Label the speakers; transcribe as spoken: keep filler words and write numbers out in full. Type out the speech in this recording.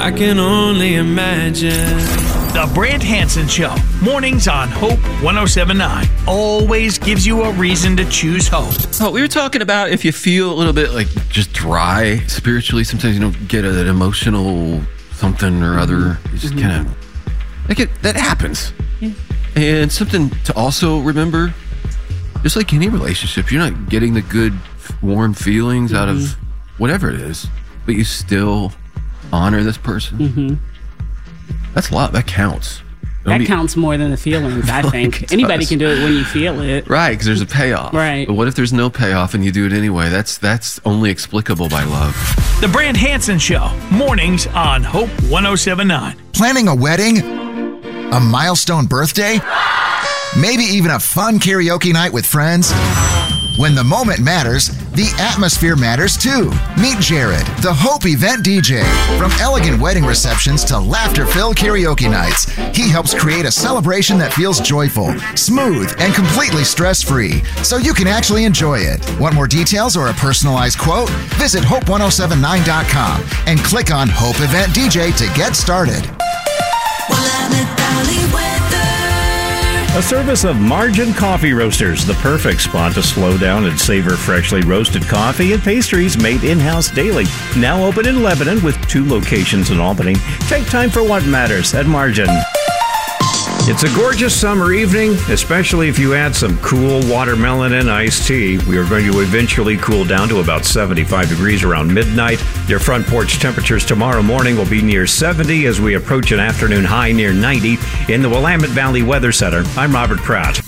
Speaker 1: I can only imagine.
Speaker 2: The Brant Hansen Show, mornings on Hope one oh seven point nine, always gives you a reason to choose hope.
Speaker 3: Oh, we were talking about if you feel a little bit like just dry spiritually, sometimes you don't get an emotional something or other. You just mm-hmm. kind of, like it, that happens. Yeah. And something to also remember, just like any relationship, you're not getting the good, warm feelings mm-hmm. out of whatever it is, but you still honor this person. Mm-hmm. That's a lot. That counts. Don't
Speaker 4: that
Speaker 3: be,
Speaker 4: counts more than the feelings, I think. Like Anybody can do it when you feel it.
Speaker 3: Right, because there's a payoff.
Speaker 4: Right.
Speaker 3: But what if there's no payoff and you do it anyway? That's that's only explicable by love.
Speaker 2: The Brant Hansen Show, mornings on Hope one oh seven point nine.
Speaker 5: Planning a wedding? A milestone birthday? Maybe even a fun karaoke night with friends? When the moment matters, the atmosphere matters too. Meet Jared, the Hope event D J. From elegant wedding receptions to laughter-filled karaoke nights, he helps create a celebration that feels joyful, smooth, and completely stress-free, so you can actually enjoy it. Want more details or a personalized quote? Visit hope one oh seven nine dot com and click on Hope Event D J to get started.
Speaker 6: Willamette Valley weather.
Speaker 7: A service of Margin Coffee Roasters, the perfect spot to slow down and savor freshly roasted coffee and pastries made in-house daily. Now open in Lebanon with two locations in Albany. Take time for what matters at Margin. It's a gorgeous summer evening, especially if you add some cool watermelon and iced tea. We are going to eventually cool down to about seventy-five degrees around midnight. Your front porch temperatures tomorrow morning will be near seventy as we approach an afternoon high near ninety. In the Willamette Valley Weather Center, I'm Robert Pratt.